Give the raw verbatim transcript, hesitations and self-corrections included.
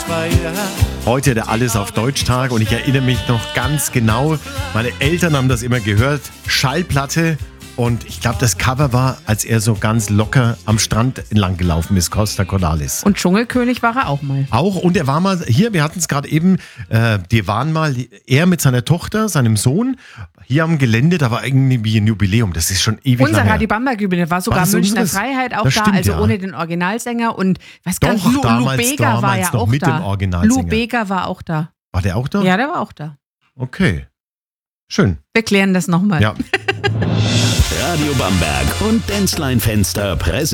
Heute der Alles auf Deutsch-Tag und ich erinnere mich noch ganz genau, meine Eltern haben das immer gehört, Schallplatte. Und ich glaube, das Cover war, als er so ganz locker am Strand entlang gelaufen ist, Costa Cordalis. Und Dschungelkönig war er auch mal. Auch, und er war mal hier, wir hatten es gerade eben, äh, die waren mal, er mit seiner Tochter, seinem Sohn, hier am Gelände, da war irgendwie ein Jubiläum, das ist schon ewig Unser lange her. Radio Bamberg-Jubiläum war sogar War das Münchner unseres? Freiheit auch Das da, stimmt, also ja. ohne den Originalsänger und was Doch, ganz Lou, Lou damals- Bega war damals ja noch auch mit da. dem Originalsänger. Lou Bega war auch da. War der auch da? Ja, der war auch da. Okay, schön. Wir klären das nochmal. Ja. Radio Bamberg und Denzlein Fenster präsentiert